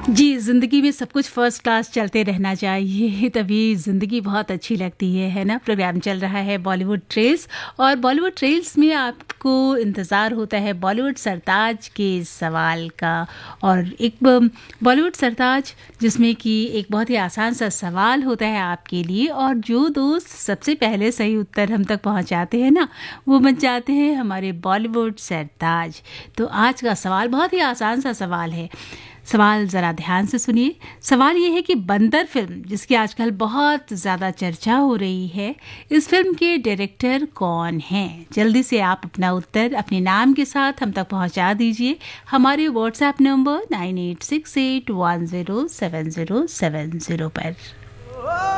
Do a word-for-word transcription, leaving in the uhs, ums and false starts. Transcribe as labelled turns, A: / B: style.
A: जी, ज़िंदगी में सब कुछ फ़र्स्ट क्लास चलते रहना चाहिए, तभी ज़िंदगी बहुत अच्छी लगती है, है ना? प्रोग्राम चल रहा है बॉलीवुड ट्रेल्स और बॉलीवुड ट्रेल्स में आपको इंतज़ार होता है बॉलीवुड सरताज के सवाल का। और एक ब बॉलीवुड सरताज जिसमें कि एक बहुत ही आसान सा सवाल होता है आपके लिए और जो दोस्त सबसे पहले सही उत्तर हम तक पहुँचाते हैं ना, वो बन जाते हैं हमारे बॉलीवुड सरताज। तो आज का सवाल बहुत ही आसान सा सवाल है। सवाल ज़रा ध्यान से सुनिए। सवाल ये है कि बंदर फिल्म जिसकी आजकल बहुत ज़्यादा चर्चा हो रही है, इस फिल्म के डायरेक्टर कौन हैं? जल्दी से आप अपना उत्तर अपने नाम के साथ हम तक पहुंचा दीजिए हमारे WhatsApp number nine eight six eight one zero seven zero seven zero पर।